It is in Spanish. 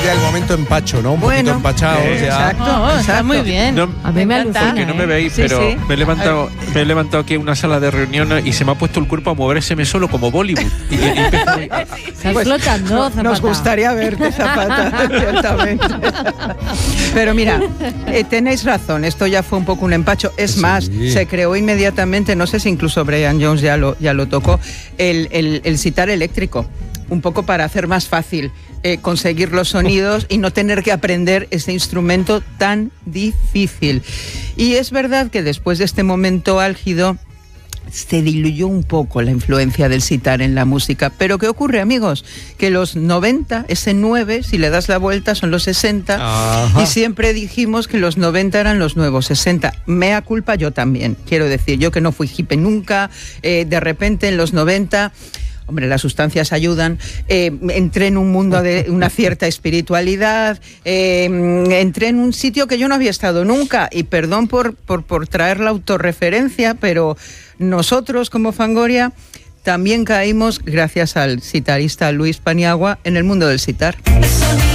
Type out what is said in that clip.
ya el momento empacho, ¿no? Un poquito empachados ya. Exacto. Está muy bien. No, A mí me porque alucina. no me veis, Sí, pero sí. me he levantado aquí en una sala de reunión y se me ha puesto el cuerpo a movérseme solo como Bollywood. Y Estás Pues, flotando, Zapata. Nos gustaría verte, Zapata, ciertamente. Pero mira, tenéis razón, esto ya fue un poco un empacho. Es más, se creó inmediatamente, no sé si incluso Brian Jones ya lo tocó, el sitar eléctrico, un poco para hacer más fácil conseguir los sonidos y no tener que aprender ese instrumento tan difícil. Y es verdad que después de este momento álgido, se diluyó un poco la influencia del sitar en la música. Pero ¿qué ocurre, amigos? Que los 90, ese 9, si le das la vuelta, son los 60. Ajá. Y siempre dijimos que los 90 eran los nuevos 60. Mea culpa yo también. Quiero decir, yo que no fui hippie nunca, de repente en los 90... Hombre, las sustancias ayudan. Entré en un mundo de una cierta espiritualidad. Entré en un sitio que yo no había estado nunca. Y perdón por traer la autorreferencia, pero nosotros como Fangoria también caímos, gracias al sitarista Luis Paniagua, en el mundo del sitar.